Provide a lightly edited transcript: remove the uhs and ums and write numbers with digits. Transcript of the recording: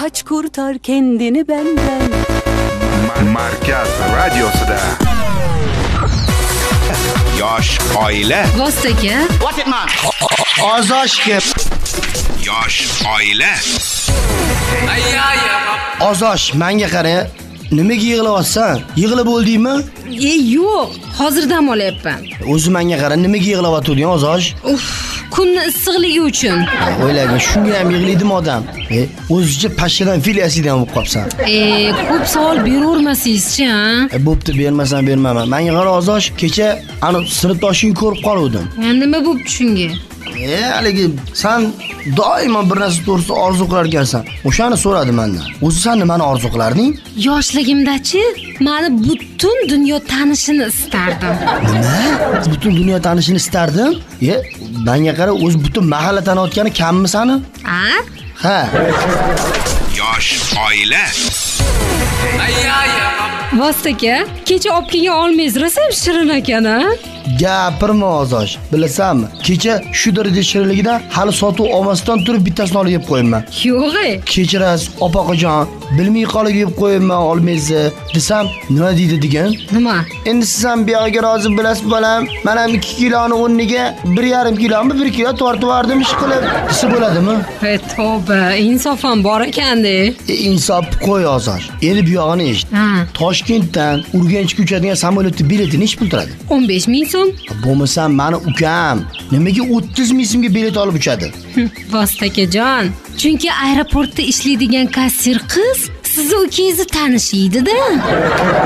Kaç kurtar kendini benden. Markaz Radyosu'da Yosh oila. Vostoka. What it man? Ozoshga. Yosh oila. Ozosh, menga qara. Nimaga yig'layapsan? Yig'lab bo'ldingmi? Yo'q, hozir dam olyapman. O'zi menga qara, nimaga yig'layotding, Ozosh? Kunni issiqligi uchun. O'ylagin, shunga ham yig'laydimi odam? O'zicha pashshadan fil yasidan bo'lib qopsan. Ko'p savol beravermasingizchi, ha? Bo'pti, bermasam bermayman. Menga qara, Ozosh, kecha ana sinfdoshingni ko'rib qoluvdim. Nima bo'pti shunga? Haligi sen doimo bir narsa to'g'risida orzu qilar ekansan. O'shani so'radi mendan. O'zi sen nimani orzu qilarding? Yoshligimda-chi, meni butun dunyo tanishini istardim. Nima? Butun dunyo tanishini istardim? Menga qara, o'zi butun mahalla taniyotgani kammi seni? Ha. Yosh oila. Vostoka, kecha olib kelgan olmangiz rosa shirin ekan-a? Gapirma, Ozosh. Bilasanmi? Kecha shu darajada shirinligidan hali sotuv olmasdan turib bittasini olib yeb qo'yibman. Yo'q. Kechirasiz, opaqijon. Bilmay qolib yeb qo'yibman, olmaysiz desam, nima deydi degan? Nima? Endi siz ham buyog'iga rozi bo'lasiz, bolam. Men ham 2 kiloni o'rniga 1,5 kiloni 1 kilo tortib yubordim ish qilib. Desa bo'ladimi? Tavba, insof ham bor ekan-da. Insof qo'y, Ozosh. Endi buyog'ini eshit. Toshkentdan Urganchga uchadigan samolyotning bileti nech pul turadi? 15 ming so'm. Bo'lmasa, meni ukam nimaga 30 ming so'mga bilet olib uchadi? Vostokajon, chunki aeroportda ishlaydigan kassir qiz sizni ukangizni tanishiydi-da.